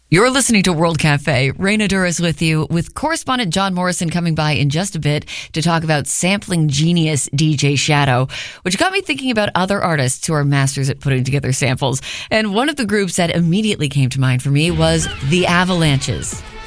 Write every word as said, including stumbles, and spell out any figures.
You're listening to World Cafe. Raina Duras with you, with correspondent John Morrison coming by in just a bit to talk about sampling genius D J Shadow, which got me thinking about other artists who are masters at putting together samples. And one of the groups that immediately came to mind for me was The Avalanches.